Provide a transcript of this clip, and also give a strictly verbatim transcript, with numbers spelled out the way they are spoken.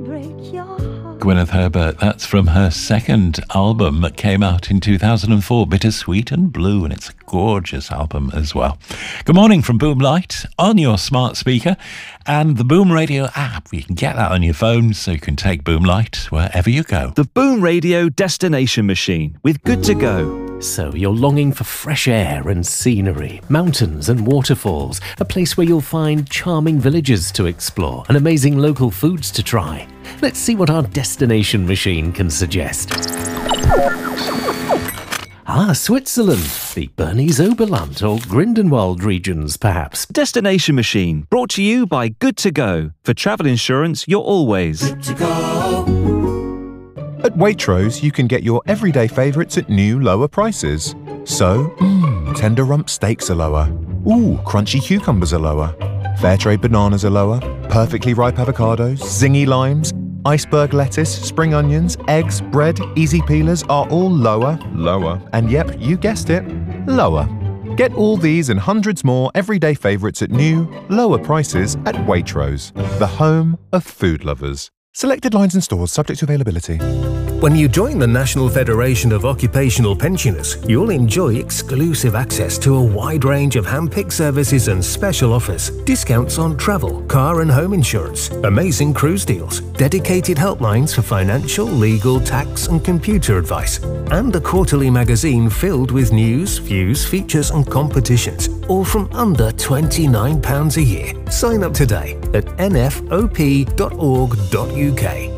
break your heart. Gwyneth Herbert, that's from her second album that came out in two thousand four, Bittersweet and Blue, and it's a gorgeous album as well. Good morning from Boom Light on your smart speaker and the Boom Radio app. You can get that on your phone so you can take Boom Light wherever you go. The Boom Radio Destination Machine with Good to Go. So you're longing for fresh air and scenery, mountains and waterfalls, a place where you'll find charming villages to explore and amazing local foods to try. Let's see what our destination machine can suggest. Ah, Switzerland, the Bernese Oberland or Grindelwald regions, perhaps. Destination Machine, brought to you by Good to Go. For travel insurance, you're always good to go. At Waitrose, you can get your everyday favourites at new, lower prices. So, mmm, tender rump steaks are lower. Ooh, crunchy cucumbers are lower. Fairtrade bananas are lower. Perfectly ripe avocados, zingy limes, iceberg lettuce, spring onions, eggs, bread, easy peelers are all lower, lower, and yep, you guessed it, lower. Get all these and hundreds more everyday favourites at new, lower prices at Waitrose, the home of food lovers. Selected lines and stores subject to availability. When you join the National Federation of Occupational Pensioners, you'll enjoy exclusive access to a wide range of hand-picked services and special offers, discounts on travel, car and home insurance, amazing cruise deals, dedicated helplines for financial, legal, tax and computer advice, and a quarterly magazine filled with news, views, features and competitions, all from under twenty-nine pounds a year. Sign up today at n f o p dot org dot u k.